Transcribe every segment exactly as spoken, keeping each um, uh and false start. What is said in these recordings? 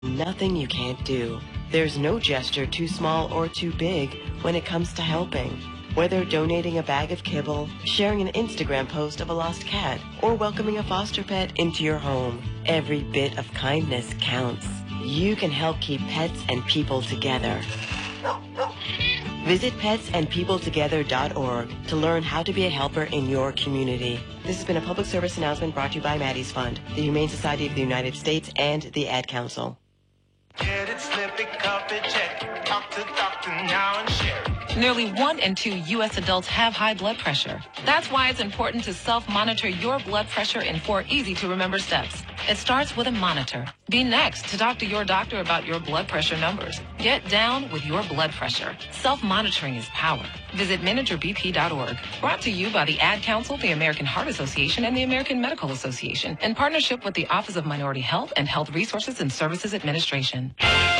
Nothing you can't do. There's no gesture too small or too big when it comes to helping. Whether donating a bag of kibble, sharing an Instagram post of a lost cat, or welcoming a foster pet into your home, every bit of kindness counts. You can help keep pets and people together. Visit pets and people together dot org to learn how to be a helper in your community. This has been a public service announcement brought to you by Maddie's Fund, the Humane Society of the United States, and the Ad Council. Get it, slip it, cup it, check it. Talk to doctor now and share it. Nearly one in two U S adults have high blood pressure. That's why it's important to self-monitor your blood pressure in four easy-to-remember steps. It starts with a monitor. Be next to talk to your doctor about your blood pressure numbers. Get down with your blood pressure. Self-monitoring is power. Visit manager b p dot org. Brought to you by the Ad Council, the American Heart Association, and the American Medical Association, in partnership with the Office of Minority Health and Health Resources and Services Administration.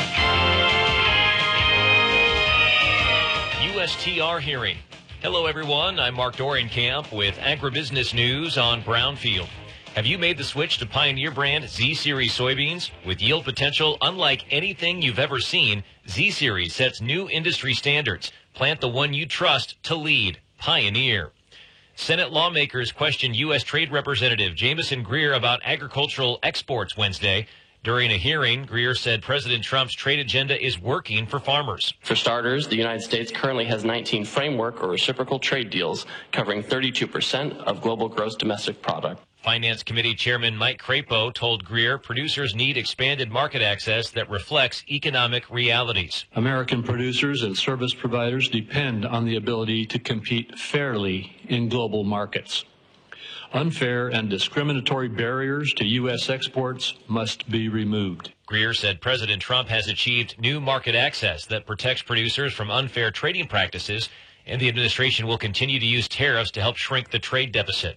U S T R hearing. Hello, everyone. I'm Mark Dorenkamp with Agribusiness News on Brownfield. Have you made the switch to Pioneer brand Z-Series soybeans? With yield potential unlike anything you've ever seen, Z-Series sets new industry standards. Plant the one you trust to lead. Pioneer. Senate lawmakers questioned U S. Trade Representative Jamieson Greer about agricultural exports Wednesday. During a hearing, Greer said President Trump's trade agenda is working for farmers. For starters, the United States currently has nineteen framework or reciprocal trade deals covering thirty-two percent of global gross domestic product. Finance Committee Chairman Mike Crapo told Greer producers need expanded market access that reflects economic realities. American producers and service providers depend on the ability to compete fairly in global markets. Unfair and discriminatory barriers to U S exports must be removed. Greer said President Trump has achieved new market access that protects producers from unfair trading practices, and the administration will continue to use tariffs to help shrink the trade deficit.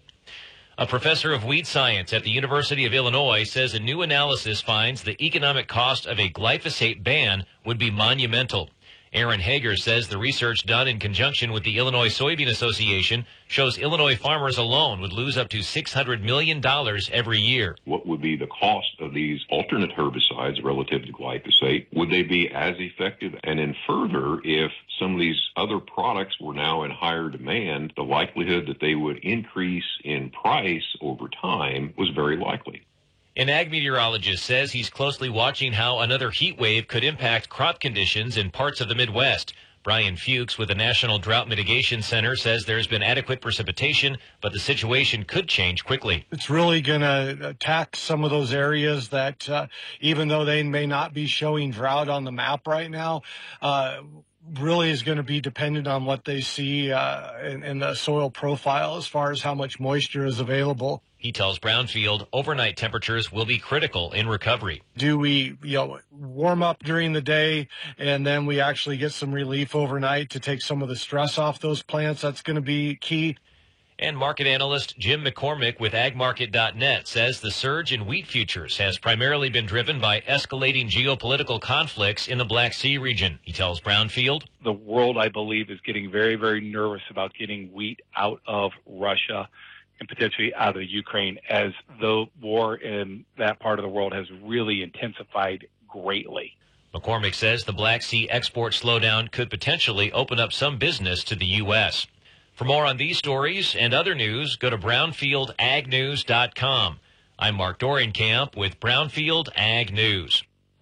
A professor of weed science at the University of Illinois says a new analysis finds the economic cost of a glyphosate ban would be monumental. Aaron Hager says the research done in conjunction with the Illinois Soybean Association shows Illinois farmers alone would lose up to six hundred million dollars every year. What would be the cost of these alternate herbicides relative to glyphosate? Would they be as effective? And then further, if some of these other products were now in higher demand, the likelihood that they would increase in price over time was very likely. An ag meteorologist says he's closely watching how another heat wave could impact crop conditions in parts of the Midwest. Brian Fuchs with the National Drought Mitigation Center says there's been adequate precipitation, but the situation could change quickly. It's really going to attack some of those areas that, uh, even though they may not be showing drought on the map right now, uh, really is going to be dependent on what they see uh, in, in the soil profile as far as how much moisture is available. He tells Brownfield overnight temperatures will be critical in recovery. Do we, you know, warm up during the day and then we actually get some relief overnight to take some of the stress off those plants? That's going to be key. And market analyst Jim McCormick with ag market dot net says the surge in wheat futures has primarily been driven by escalating geopolitical conflicts in the Black Sea region. He tells Brownfield, the world, I believe, is getting very, very nervous about getting wheat out of Russia and potentially out of Ukraine, as the war in that part of the world has really intensified greatly. McCormick says the Black Sea export slowdown could potentially open up some business to the U S. For more on these stories and other news, go to brownfield ag news dot com. I'm Mark Dorenkamp with Brownfield Ag News.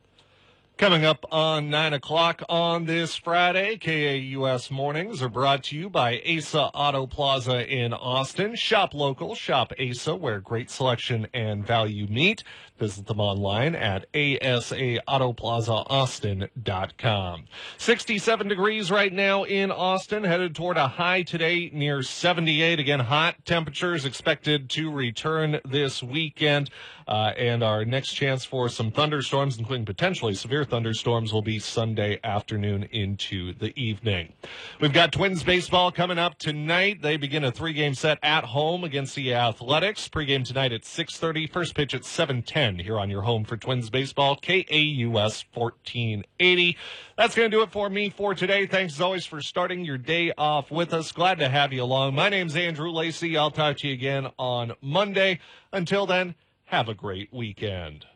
Coming up on nine o'clock on this Friday, K A U S Mornings are brought to you by Asa Auto Plaza in Austin. Shop local, shop Asa, where great selection and value meet. Visit them online at A S A auto plaza austin dot com. sixty-seven degrees right now in Austin, headed toward a high today near seventy-eight. Again, hot temperatures expected to return this weekend. Uh, and our next chance for some thunderstorms, including potentially severe thunderstorms, will be Sunday afternoon into the evening. We've got Twins baseball coming up tonight. They begin a three-game set at home against the Athletics. Pre-game tonight at six thirty. First pitch at seven ten here on your home for Twins baseball, K A U S fourteen eighty. That's going to do it for me for today. Thanks, as always, for starting your day off with us. Glad to have you along. My name's Andrew Lacey. I'll talk to you again on Monday. Until then, have a great weekend.